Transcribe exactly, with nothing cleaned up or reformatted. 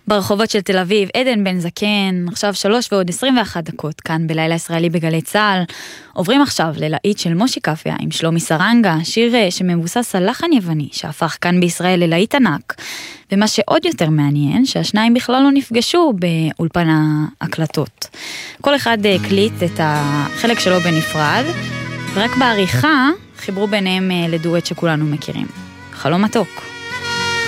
ברחובות של תל אביב, עדן בן זקן, עכשיו שלוש ועוד עשרים ואחת דקות, כאן בלילה ישראלי בגלי צהל. עוברים עכשיו ללהיט של מושי קפיה עם שלומי סרנגה, שיר שמבוסס על לחן יווני, שהפך כאן בישראל ללהיט ענק. ומה שעוד יותר מעניין, שהשניים בכלל לא נפגשו באולפן ההקלטות. כל אחד הקליט את החלק שלו בנפרד, ורק בעריכה חיברו ביניהם לדואט שכולנו מכירים. חלום מתוק.